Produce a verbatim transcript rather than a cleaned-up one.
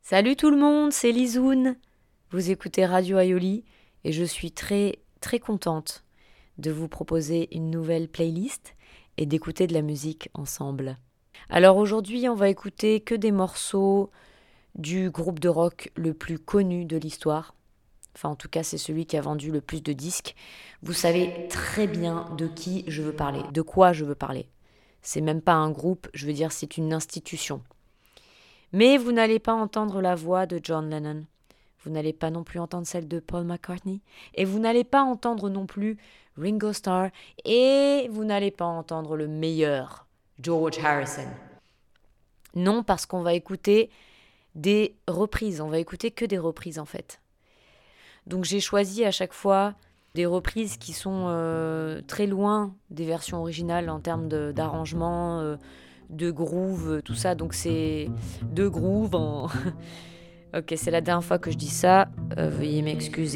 Salut tout le monde, c'est Lizoun. Vous écoutez Radio Aioli et je suis très très contente de vous proposer une nouvelle playlist et d'écouter de la musique ensemble. Alors aujourd'hui, on va écouter que des morceaux du groupe de rock le plus connu de l'histoire. Enfin, en tout cas, c'est celui qui a vendu le plus de disques. Vous savez très bien de qui je veux parler, de quoi je veux parler. C'est même pas un groupe, je veux dire, c'est une institution. Mais vous n'allez pas entendre la voix de John Lennon. Vous n'allez pas non plus entendre celle de Paul McCartney. Et vous n'allez pas entendre non plus Ringo Starr. Et vous n'allez pas entendre le meilleur, George Harrison. Non, parce qu'on va écouter des reprises. On va écouter que des reprises en fait. Donc j'ai choisi à chaque fois des reprises qui sont euh, très loin des versions originales en termes de, d'arrangement, euh, de groove, tout ça. Donc c'est de groove en... Ok, c'est la dernière fois que je dis ça. Euh, veuillez m'excuser.